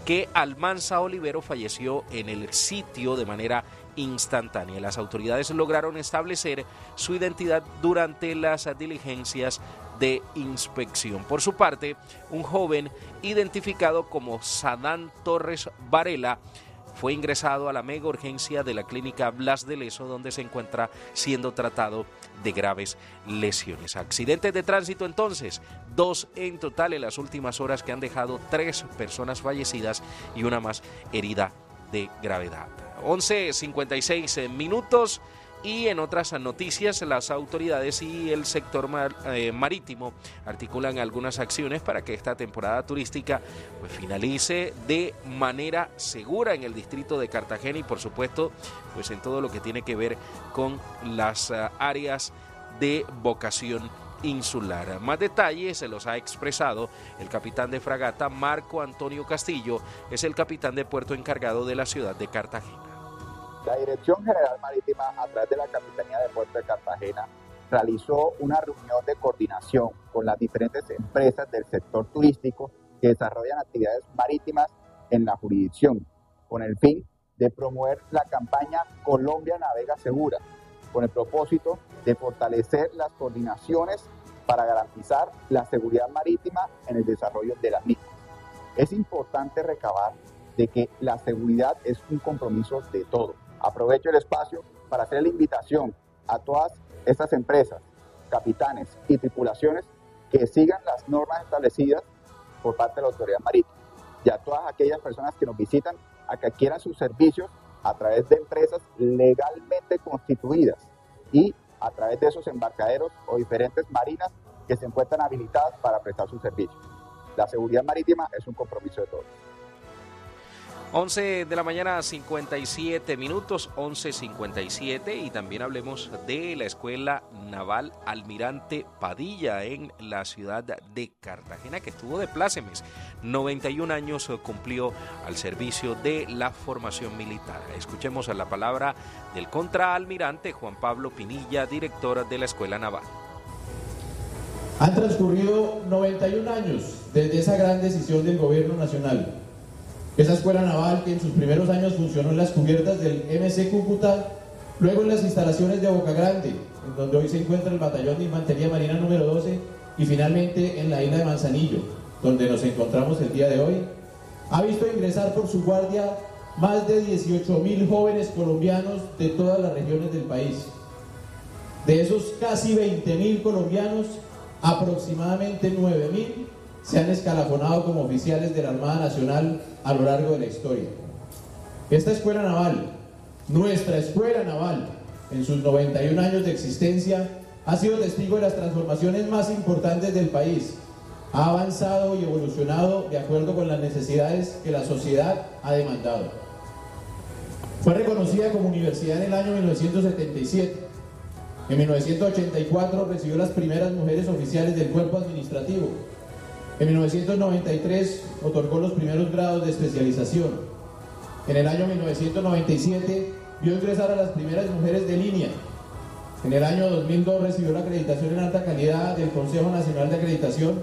que Almanza Olivero falleció en el sitio de manera instantánea. Las autoridades lograron establecer su identidad durante las diligencias de inspección. Por su parte, un joven identificado como Sadán Torres Varela fue ingresado a la mega urgencia de la clínica Blas de Lezo, donde se encuentra siendo tratado de graves lesiones. Accidentes de tránsito entonces, 2 en total en las últimas horas, que han dejado 3 personas fallecidas y una más herida de gravedad. 11:56 minutos. Y en otras noticias, las autoridades y el sector marítimo articulan algunas acciones para que esta temporada turística pues finalice de manera segura en el distrito de Cartagena y por supuesto pues en todo lo que tiene que ver con las áreas de vocación insular. Más detalles se los ha expresado el capitán de fragata Marco Antonio Castillo, es el capitán de puerto encargado de la ciudad de Cartagena. La Dirección General Marítima, a través de la Capitanía de Puerto de Cartagena, realizó una reunión de coordinación con las diferentes empresas del sector turístico que desarrollan actividades marítimas en la jurisdicción, con el fin de promover la campaña Colombia Navega Segura, con el propósito de fortalecer las coordinaciones para garantizar la seguridad marítima en el desarrollo de las mismas. Es importante recabar de que la seguridad es un compromiso de todos. Aprovecho el espacio para hacer la invitación a todas estas empresas, capitanes y tripulaciones que sigan las normas establecidas por parte de la autoridad marítima y a todas aquellas personas que nos visitan a que adquieran sus servicios a través de empresas legalmente constituidas y a través de esos embarcaderos o diferentes marinas que se encuentran habilitadas para prestar sus servicios. La seguridad marítima es un compromiso de todos. 11 de la mañana, 57 minutos, 11:57, y también hablemos de la Escuela Naval Almirante Padilla en la ciudad de Cartagena, que estuvo de plácemes. 91 años cumplió al servicio de la formación militar. Escuchemos a la palabra del contraalmirante Juan Pablo Pinilla, director de la Escuela Naval. Han transcurrido 91 años desde esa gran decisión del gobierno nacional. Esa escuela naval que en sus primeros años funcionó en las cubiertas del MC Cúcuta, luego en las instalaciones de Boca Grande, en donde hoy se encuentra el Batallón de Infantería Marina número 12, y finalmente en la isla de Manzanillo, donde nos encontramos el día de hoy, ha visto ingresar por su guardia más de 18.000 jóvenes colombianos de todas las regiones del país. De esos casi 20.000 colombianos, aproximadamente 9.000 se han escalafonado como oficiales de la Armada Nacional a lo largo de la historia. Esta escuela naval, nuestra escuela naval, en sus 91 años de existencia, ha sido testigo de las transformaciones más importantes del país. Ha avanzado y evolucionado de acuerdo con las necesidades que la sociedad ha demandado. Fue reconocida como universidad en el año 1977. En 1984 recibió las primeras mujeres oficiales del cuerpo administrativo. En 1993 otorgó los primeros grados de especialización. En el año 1997 vio ingresar a las primeras mujeres de línea. En el año 2002 recibió la acreditación en alta calidad del Consejo Nacional de Acreditación.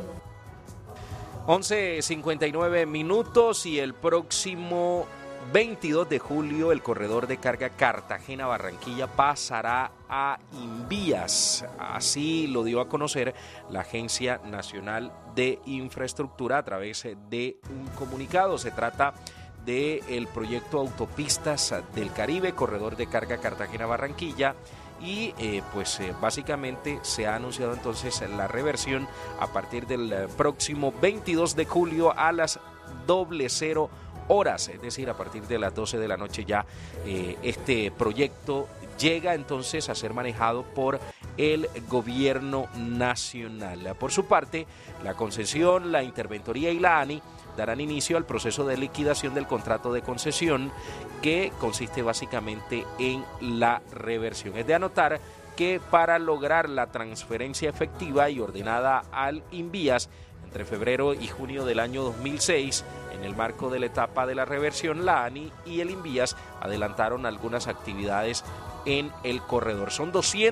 11:59 minutos, y el próximo 22 de julio el corredor de carga Cartagena-Barranquilla pasará a Invías. Así lo dio a conocer la Agencia Nacional de Infraestructura a través de un comunicado. Se trata del proyecto Autopistas del Caribe, corredor de carga Cartagena-Barranquilla, y básicamente se ha anunciado entonces la reversión a partir del próximo 22 de julio a las 00 horas, es decir, a partir de las 12 de la noche ya este proyecto llega entonces a ser manejado por el gobierno nacional. Por su parte, la concesión, la interventoría y la ANI darán inicio al proceso de liquidación del contrato de concesión, que consiste básicamente en la reversión. Es de anotar que para lograr la transferencia efectiva y ordenada al Invías entre febrero y junio del año 2006, en el marco de la etapa de la reversión, la ANI y el Invías adelantaron algunas actividades en el corredor. Son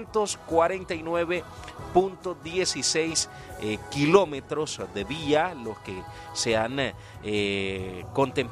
249.16 kilómetros de vía los que se han contemplado